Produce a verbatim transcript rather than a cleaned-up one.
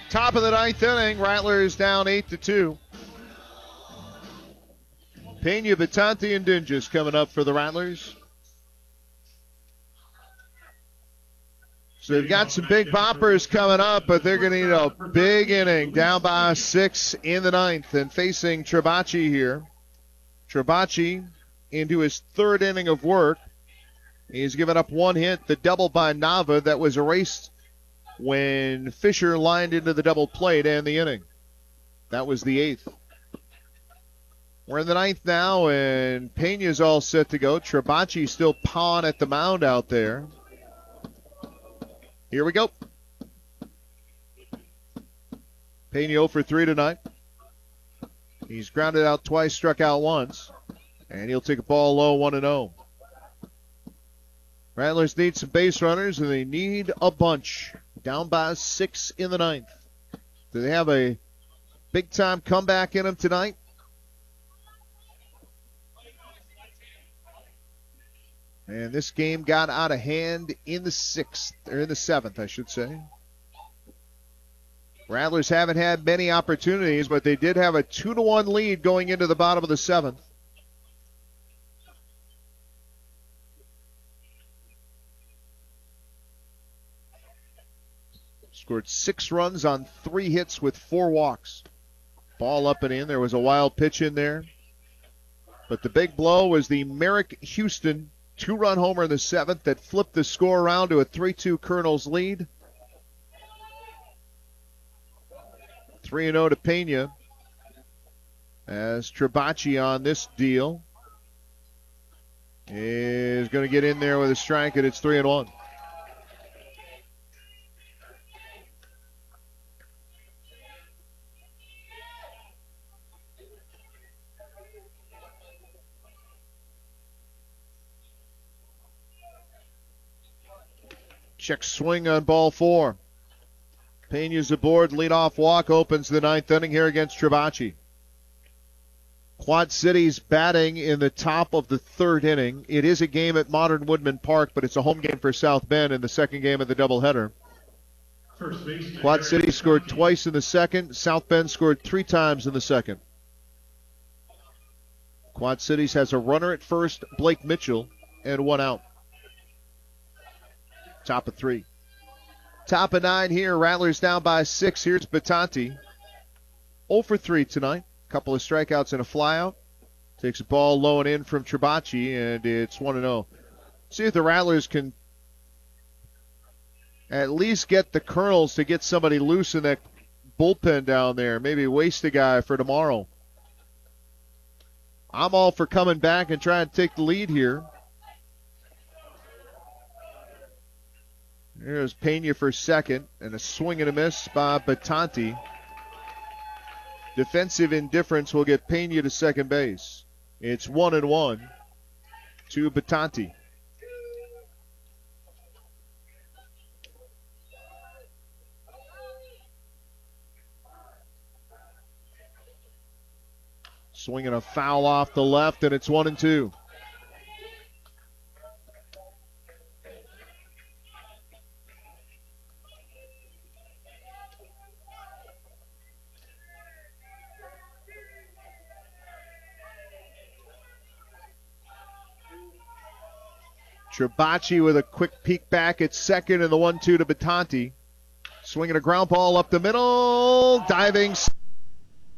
Top of the ninth inning, Rattlers down eight to two. Pena, Batanti, and Dinges coming up for the Rattlers. So they've got some big boppers coming up, but they're going to need a big inning. Down by six in the ninth, and facing Trabacci here. Trabacci into his third inning of work. He's given up one hit, the double by Nava that was erased when Fisher lined into the double play to end the inning. That was the eighth. We're in the ninth now, and Pena's all set to go. Trabacci still pawing at the mound out there. Here we go. Pena oh for three tonight. He's grounded out twice, struck out once. And he'll take a ball low, one and oh. Rattlers need some base runners, and they need a bunch. Down by six in the ninth. Do they have a big-time comeback in them tonight? And this game got out of hand in the sixth, or in the seventh, I should say. Rattlers haven't had many opportunities, but they did have a two to one lead going into the bottom of the seventh. Scored six runs on three hits with four walks. Ball up and in. There was a wild pitch in there. But the big blow was the Merrick Houston two-run homer in the seventh that flipped the score around to a three two Colonels lead. three and oh to Pena as Trabacci on this deal is going to get in there with a strike, and it's three and one. Check swing on ball four. Pena's aboard, leadoff walk, opens the ninth inning here against Trabacci. Quad City's batting in the top of the third inning. It is a game at Modern Woodman Park, but it's a home game for South Bend in the second game of the doubleheader. Quad City scored twice in the second. South Bend scored three times in the second. Quad Cities has a runner at first, Blake Mitchell, and one out. Top of three. Top of nine here. Rattlers down by six. Here's Batanti. oh for three tonight. Couple of strikeouts and a flyout. Takes a ball low and in from Trabacci, and it's one and oh. See if the Rattlers can at least get the Colonels to get somebody loose in that bullpen down there. Maybe waste a guy for tomorrow. I'm all for coming back and trying to take the lead here. Here's Pena for second, and a swing and a miss by Batanti. Defensive indifference will get Pena to second base. It's one and one to Batanti. Swinging a foul off the left, and it's one and two. Trabacci with a quick peek back at second, and the one two to Batanti. Swinging a ground ball up the middle. Diving